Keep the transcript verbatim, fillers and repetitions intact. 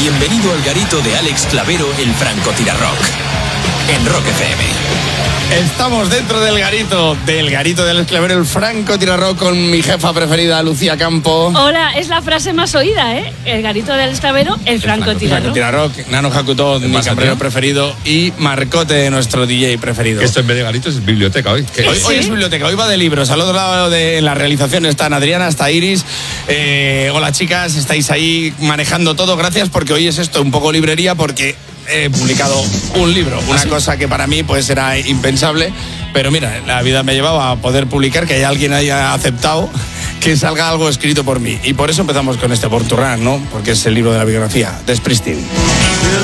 Bienvenido al garito de Alex Clavero, el francotirarrock. En Rock F M. Estamos dentro del garito, del garito de Alex Clavero, el francotirarrock, con mi jefa preferida, Lucía Campo. Hola, es la frase más oída, ¿eh? El garito de Alex Clavero, el francotirarrock. Francotirarrock, Nano Hakuto, mi cambrero preferido, y Marcote, nuestro D J preferido. Esto en vez de garito es biblioteca hoy. Hoy, ¿Sí? hoy es biblioteca, hoy va de libros. Al otro lado de la realización están Adriana, está Iris. Eh, hola chicas, estáis ahí manejando todo. Gracias, porque hoy es esto, un poco librería, porque he publicado un libro, una ¿Ah, cosa sí? que para mí pues era impensable, pero mira, la vida me llevaba a poder publicar, que haya alguien haya aceptado que salga algo escrito por mí, y por eso empezamos con este Born to Run, ¿no? Porque es el libro de la biografía de Springsteen.